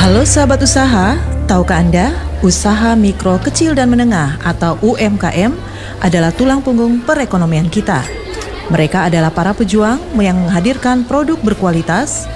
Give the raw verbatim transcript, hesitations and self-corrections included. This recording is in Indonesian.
Halo sahabat usaha, tahukah Anda, usaha mikro kecil dan menengah atau U M K M adalah tulang punggung perekonomian kita. Mereka adalah para pejuang yang menghadirkan produk berkualitas